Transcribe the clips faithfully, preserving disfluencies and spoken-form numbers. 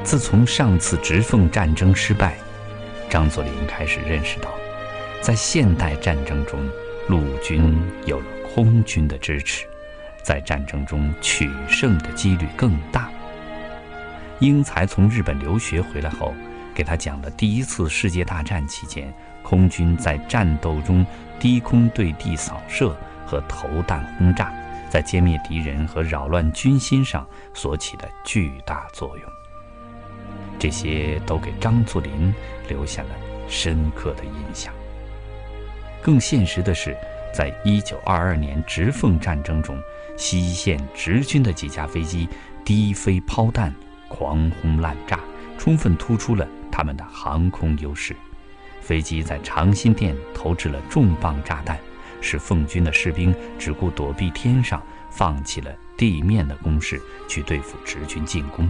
自从上次直奉战争失败，张作霖开始认识到，在现代战争中，陆军有了空军的支持，在战争中取胜的几率更大。英才从日本留学回来后，给他讲了第一次世界大战期间空军在战斗中低空对地扫射和投弹轰炸在歼灭敌人和扰乱军心上所起的巨大作用。这些都给张作霖留下了深刻的印象。更现实的是，在一九二二年直奉战争中，西线直军的几架飞机低飞抛弹，狂轰滥炸，充分突出了他们的航空优势。飞机在长辛店投掷了重磅炸弹，使奉军的士兵只顾躲避天上，放弃了地面的攻势，去对付直军进攻。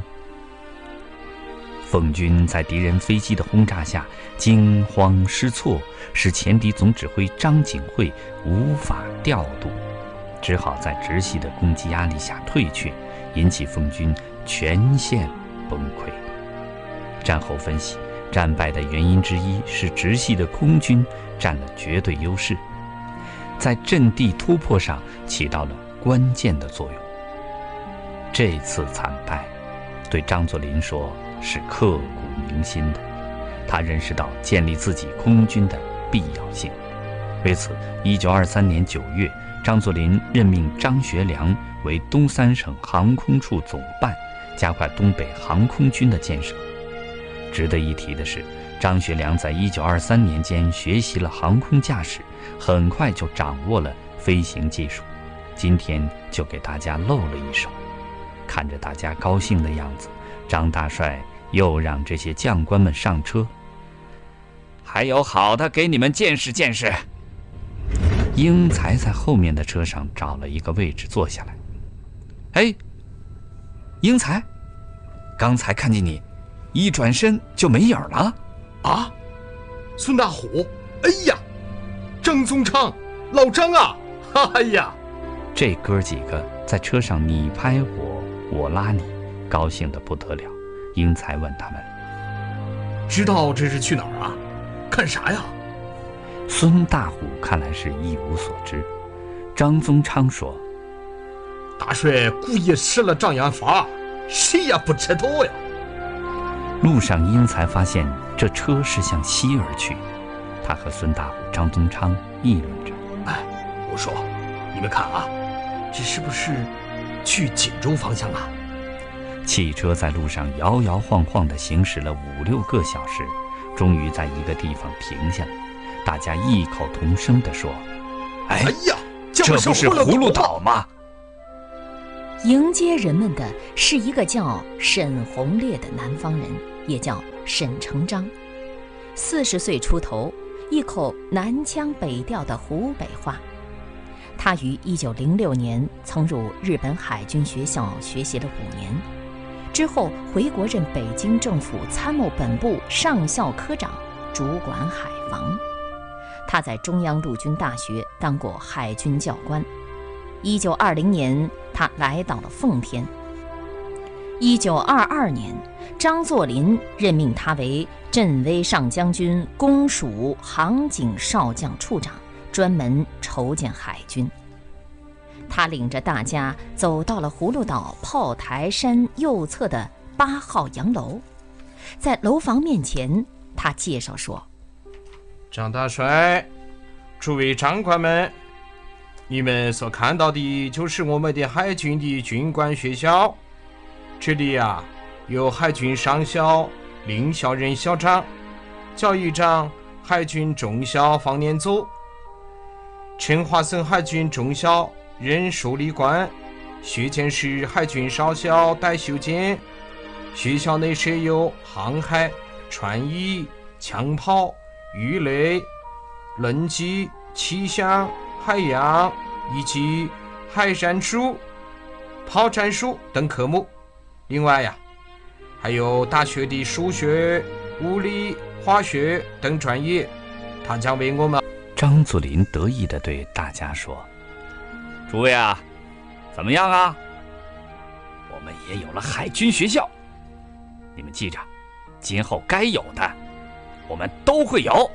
奉军在敌人飞机的轰炸下惊慌失措，使前敌总指挥张景惠无法调度，只好在直系的攻击压力下退却，引起奉军全线崩溃。战后分析，战败的原因之一是直系的空军占了绝对优势，在阵地突破上起到了关键的作用。这次惨败对张作霖说是刻骨铭心的，他认识到建立自己空军的必要性。为此，一九二三年九月，张作霖任命张学良为东三省航空处总办，加快东北航空军的建设。值得一提的是，张学良在一九二三年间学习了航空驾驶，很快就掌握了飞行技术。今天就给大家露了一手。看着大家高兴的样子，张大帅又让这些将官们上车，还有好的给你们见识见识。英才在后面的车上找了一个位置坐下来。哎，英才，刚才看见你一转身就没影了啊！孙大虎，哎呀，张宗昌，老张啊，哎呀！ 这哥几个在车上你拍我，我拉你，高兴得不得了。英才问他们：“ 知道这是去哪儿啊？看啥呀？” 孙大虎看来是一无所知。张宗昌说：“ 大帅故意设了障眼法，谁也不知道呀。” 路上，英才发现这车是向西而去，他和孙大虎、张宗昌议论着：“ 哎，我说，你们看啊，这是不是去锦州方向啊？” 汽车在路上摇摇晃晃地行驶了五六个小时，终于在一个地方停下了。大家异口同声地说：“哎呀， 这不是葫芦岛吗？” 迎接人们的是一个叫沈鸿烈的南方人，也叫沈成章。四十岁出头，一口南腔北调的湖北话。他于一九零六年曾入日本海军学校学习了五年，之后回国任北京政府参谋本部上校科长，主管海防。他在中央陆军大学当过海军教官。一九二零年，他来到了奉天。一九二二年，张作霖任命他为镇威上将军公署航警少将处长，专门筹建海军。他领着大家走到了葫芦岛炮台山右侧的八号洋楼，在楼房面前，他介绍说：“ 张大帅，诸位长官们，你们所看到的就是我们的海军的军官学校。这里啊，有海军上校林小任校长、教育长海军中校方念祖，陈华森海军中校任书理官，学监室海军少校戴修坚。学校内设有航海、船医、枪炮、鱼类、轮机、气象、海洋以及海战术、炮战术等科目。另外呀，还有大学的数学、物理、化学等专业，他将为我们。” 张作霖得意地对大家说：“诸位啊，怎么样啊？我们也有了海军学校。 你们记着，今后该有的，我们都会有。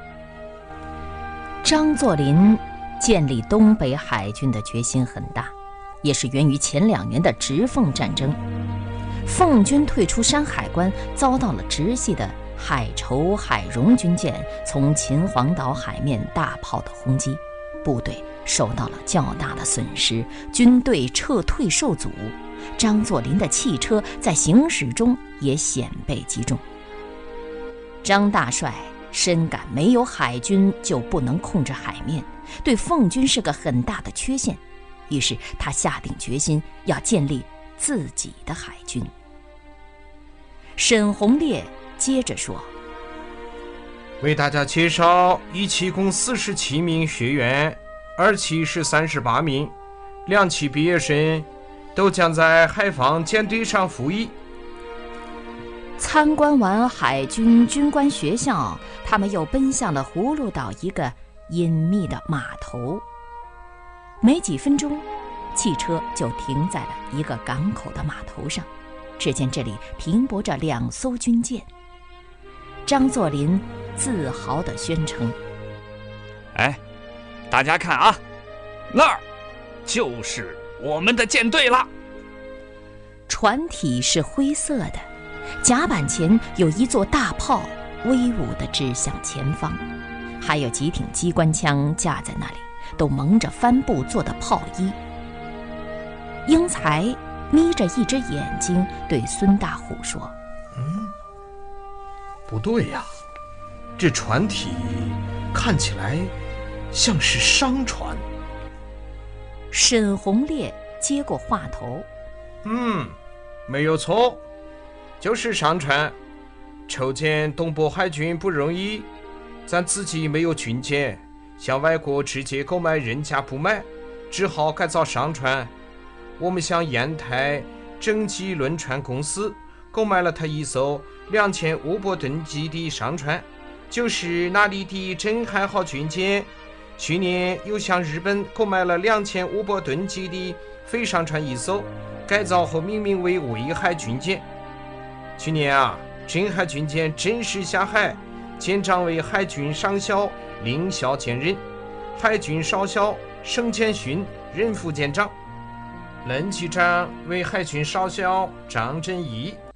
张作霖建立东北海军的决心很大，也是源于前两年的直奉战争。奉军退出山海关，遭到了直系的海筹、海荣军舰从秦皇岛海面大炮的轰击，部队受到了较大的损失，军队撤退受阻。张作霖的汽车在行驶中也险被击中。张大帅深感没有海军就不能控制海面，对奉军是个很大的缺陷，于是他下定决心要建立自己的海军。沈鸿烈接着说： 为大家介绍，一期共四十七名学员，二期是三十八名，两期毕业生都将在海防舰队上服役。 参观完海军军官学校，他们又奔向了葫芦岛一个隐秘的码头。没几分钟，汽车就停在了一个港口的码头上。只见这里停泊着两艘军舰。张作霖自豪地宣称： 哎，大家看啊，那儿就是我们的舰队了。 船体是灰色的，甲板前有一座大炮威武地指向前方，还有几挺机关枪架在那里，都蒙着帆布做的炮衣。英才眯着一只眼睛对孙大虎说： 嗯，不对呀，这船体看起来像是商船。 沈鸿烈接过话头： 嗯，没有错，就是商船。筹建东部海军不容易，咱自己没有军舰，向外国直接购买人家不买，只好改造商船。我们向烟台正极轮船公司购买了它一艘两千五百吨级的商船，就是那里的镇海号军舰。去年又向日本购买了两千五百吨级的飞商船一艘，改造后命名为卫海军舰。去年啊，镇海军舰正式下海，舰长为海军上校令校兼任，海军少校盛建勋任副舰长，任机长为海军少校张振义。